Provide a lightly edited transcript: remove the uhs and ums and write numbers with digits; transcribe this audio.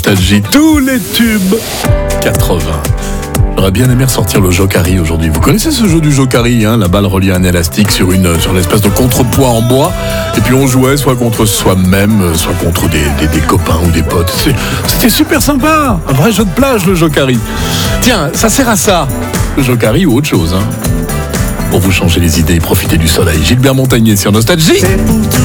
Nostalgie, tous les tubes 80. J'aurais bien aimé ressortir le Jokari aujourd'hui. Vous connaissez ce jeu du Jokari, hein, la balle reliée à un élastique sur une espèce de contrepoids en bois, et puis on jouait soit contre soi-même, soit contre des copains ou des potes. C'était super sympa, un vrai jeu de plage, le Jokari. Tiens, ça sert à ça, le Jokari ou autre chose, hein, pour vous changer les idées et profiter du soleil. Gilbert Montagnier sur Nostalgie. C'est pour tout